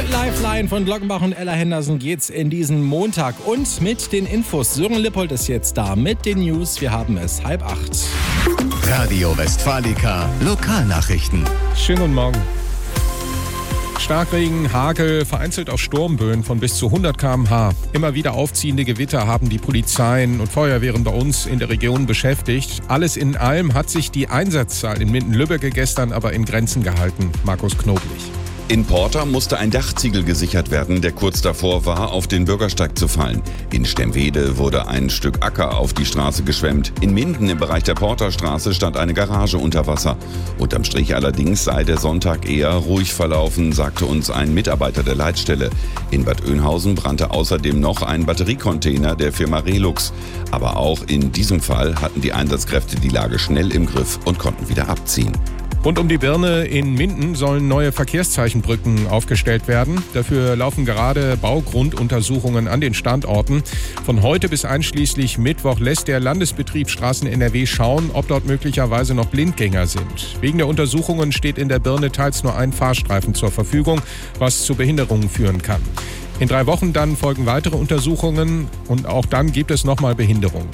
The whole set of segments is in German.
Mit Lifeline von Glockenbach und Ella Henderson geht's in diesen Montag. Und mit den Infos. Sören Lippold ist jetzt da mit den News. Wir haben es 7:30. Radio Westfalica Lokalnachrichten. Schönen guten Morgen. Starkregen, Hagel, vereinzelt auch Sturmböen von bis zu 100 km/h. Immer wieder aufziehende Gewitter haben die Polizeien und Feuerwehren bei uns in der Region beschäftigt. Alles in allem hat sich die Einsatzzahl in Minden-Lübbecke gestern aber in Grenzen gehalten. Markus Knoblich. In Porta musste ein Dachziegel gesichert werden, der kurz davor war, auf den Bürgersteig zu fallen. In Stemwede wurde ein Stück Acker auf die Straße geschwemmt. In Minden im Bereich der Porterstraße stand eine Garage unter Wasser. Unterm Strich allerdings sei der Sonntag eher ruhig verlaufen, sagte uns ein Mitarbeiter der Leitstelle. In Bad Oeynhausen brannte außerdem noch ein Batteriecontainer der Firma Relux. Aber auch in diesem Fall hatten die Einsatzkräfte die Lage schnell im Griff und konnten wieder abziehen. Rund um die Birne in Minden sollen neue Verkehrszeichenbrücken aufgestellt werden. Dafür laufen gerade Baugrunduntersuchungen an den Standorten. Von heute bis einschließlich Mittwoch lässt der Landesbetrieb Straßen NRW schauen, ob dort möglicherweise noch Blindgänger sind. Wegen der Untersuchungen steht in der Birne teils nur ein Fahrstreifen zur Verfügung, was zu Behinderungen führen kann. In 3 Wochen dann folgen weitere Untersuchungen und auch dann gibt es nochmal Behinderungen.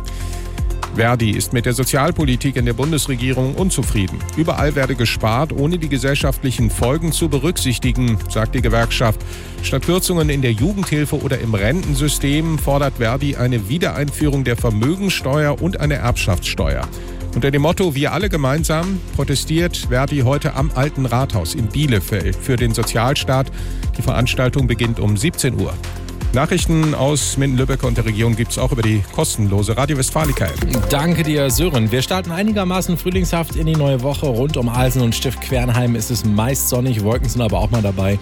Verdi ist mit der Sozialpolitik in der Bundesregierung unzufrieden. Überall werde gespart, ohne die gesellschaftlichen Folgen zu berücksichtigen, sagt die Gewerkschaft. Statt Kürzungen in der Jugendhilfe oder im Rentensystem fordert Verdi eine Wiedereinführung der Vermögensteuer und eine Erbschaftssteuer. Unter dem Motto „Wir alle gemeinsam" protestiert Verdi heute am Alten Rathaus in Bielefeld für den Sozialstaat. Die Veranstaltung beginnt um 17 Uhr. Nachrichten aus Minden-Lübbecke und der Region gibt es auch über die kostenlose Radio Westfalica-App. Danke dir, Sören. Wir starten einigermaßen frühlingshaft in die neue Woche. Rund um Alsen und Stift Quernheim ist es meist sonnig, Wolken sind aber auch mal dabei.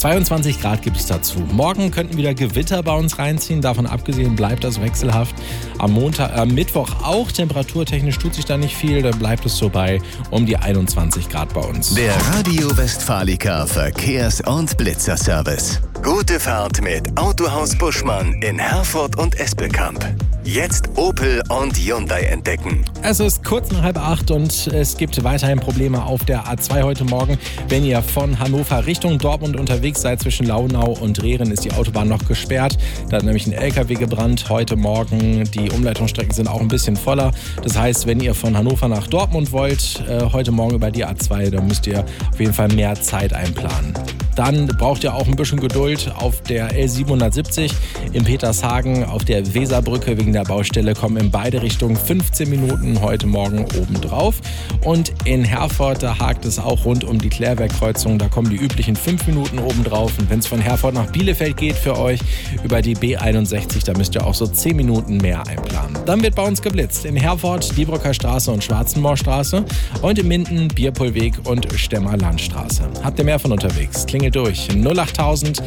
22 Grad gibt es dazu. Morgen könnten wieder Gewitter bei uns reinziehen. Davon abgesehen bleibt das wechselhaft. Am Mittwoch auch. Temperaturtechnisch tut sich da nicht viel. Da bleibt es so bei um die 21 Grad bei uns. Der Radio Westfalica Verkehrs- und Blitzerservice. Gute Fahrt mit Autohaus Buschmann in Herford und Espelkamp. Jetzt Opel und Hyundai entdecken. Es ist kurz nach 7:30 und es gibt weiterhin Probleme auf der A2 heute Morgen. Wenn ihr von Hannover Richtung Dortmund unterwegs seid, zwischen Launau und Rehren ist die Autobahn noch gesperrt. Da hat nämlich ein LKW gebrannt heute Morgen. Die Umleitungsstrecken sind auch ein bisschen voller. Das heißt, wenn ihr von Hannover nach Dortmund wollt, heute Morgen über die A2, dann müsst ihr auf jeden Fall mehr Zeit einplanen. Dann braucht ihr auch ein bisschen Geduld auf der L770 in Petershagen auf der Weserbrücke. Wegen der Baustelle kommen in beide Richtungen 15 Minuten heute Morgen obendrauf. Und in Herford, da hakt es auch rund um die Klärwerkkreuzung. Da kommen die üblichen 5 Minuten obendrauf. Und wenn es von Herford nach Bielefeld geht für euch über die B61, da müsst ihr auch so 10 Minuten mehr einplanen. Dann wird bei uns geblitzt. In Herford, Diebrücker Straße und Schwarzenmoorstraße. Und in Minden, Bierpohlweg und Stemmer Landstraße. Habt ihr mehr von unterwegs? Klingelt durch. 08000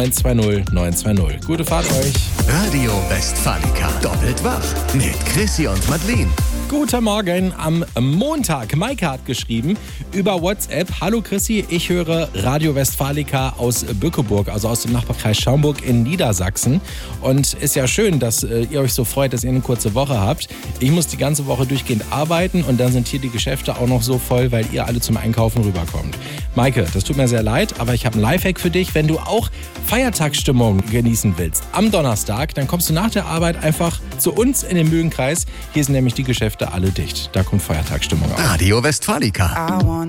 920 920. Gute Fahrt euch. Radio Westfalica. Doppelt wach mit Chrissy und Madeleine. Guten Morgen am Montag. Maike hat geschrieben über WhatsApp: Hallo Chrissy, ich höre Radio Westfalica aus Bückeburg, also aus dem Nachbarkreis Schaumburg in Niedersachsen. Und ist ja schön, dass ihr euch so freut, dass ihr eine kurze Woche habt. Ich muss die ganze Woche durchgehend arbeiten und dann sind hier die Geschäfte auch noch so voll, weil ihr alle zum Einkaufen rüberkommt. Maike, das tut mir sehr leid, aber ich habe einen Lifehack für dich. Wenn du auch Feiertagsstimmung genießen willst am Donnerstag, dann kommst du nach der Arbeit einfach zu uns in den Mühlenkreis. Hier sind nämlich die Geschäfte alle dicht. Da kommt Feiertagsstimmung auf. Radio Westfalica.